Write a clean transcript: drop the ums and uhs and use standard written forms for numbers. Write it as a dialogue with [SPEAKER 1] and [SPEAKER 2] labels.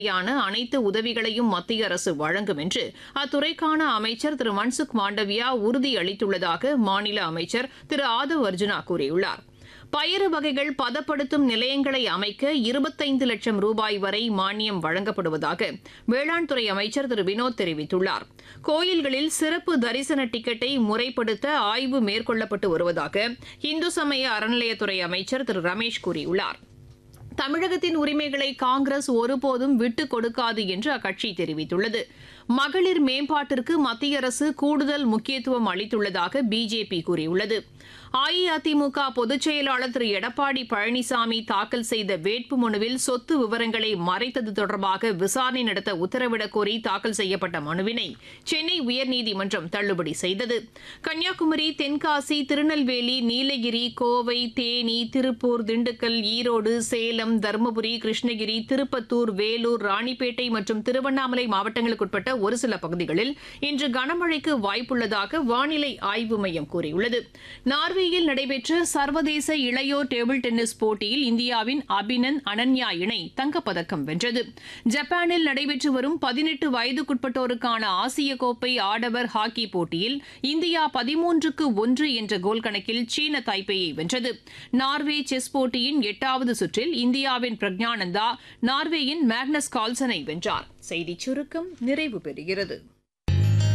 [SPEAKER 1] அனைத்து உதவிகளையும் மத்திய அரசு வழங்கும் என்று அத்துறைக்கான அமைச்சர் திரு மன்சுக் மாண்டவியா உறுதியளித்துள்ளதாக மாநில அமைச்சர் திரு ஆதவ் அர்ஜுனா கூறியுள்ளார். பயறு வகைகள் பதப்படுத்தும் நிலையங்களை அமைக்க 25 லட்சம் ரூபாய் வரை மானியம் வழங்கப்படுவதாக வேளாண் துறை அமைச்சர் திரு வினோத் தெரிவித்துள்ளார். கோயில்களில் சிறப்பு தரிசன டிக்கெட்டை முறைப்படுத்த ஆய்வு மேற்கொள்ளப்பட்டு வருவதாக இந்து சமய அறநிலையத்துறை அமைச்சர் திரு ரமேஷ் கூறியுள்ளார். தமிழகத்தின் உரிமைகளை காங்கிரஸ் ஒருபோதும் விட்டுக் கொடுக்காது என்று அக்கட்சி தெரிவித்துள்ளது. மகளிர் மேம்பாட்டிற்கு மத்திய அரசு கூடுதல் முக்கியத்துவம் அளித்துள்ளதாக பிஜேபி கூறியுள்ளது. அஇஅதிமுக பொதுச் செயலாளர் திரு எடப்பாடி பழனிசாமி தாக்கல் செய்த வேட்புமனுவில் சொத்து விவரங்களை மறைத்தது தொடர்பாக விசாரணை நடத்த உத்தரவிடக் கோரி தாக்கல் செய்யப்பட்ட மனுவினை சென்னை உயர்நீதிமன்றம் தள்ளுபடி செய்தது. கன்னியாகுமரி, தென்காசி, திருநெல்வேலி, நீலகிரி, கோவை, தேனி, திருப்பூர், திண்டுக்கல், ஈரோடு, சேலம், தருமபுரி, கிருஷ்ணகிரி, திருப்பத்தூர், வேலூர், ராணிப்பேட்டை மற்றும் திருவண்ணாமலை மாவட்டங்களுக்குட்பட்ட ஒரு சில பகுதிகளில் இன்று கனமழைக்கு வாய்ப்புள்ளதாக வானிலை ஆய்வு மையம் கூறியுள்ளது. நார்வேயில் நடைபெற்ற சர்வதேச இளையோர் டேபிள் டென்னிஸ் போட்டியில் இந்தியாவின் அபினன் அனன்யா இணை தங்கப்பதக்கம் வென்றது. ஜப்பானில் நடைபெற்று வரும் 18 வயதுக்குட்பட்டோருக்கான ஆசிய கோப்பை ஆடவர் ஹாக்கி போட்டியில் இந்தியா 13-1 என்ற கோல் கணக்கில் சீன தைப்பேயை வென்றது. நார்வே செஸ் போட்டியின் 8வது சுற்றில் இந்தியாவின் பிரக்ஞானந்தா நார்வேயின் மேக்னஸ் கால்சனை வென்றார். செய்திச் சுருக்கம் நிறைவு பெறுகிறது.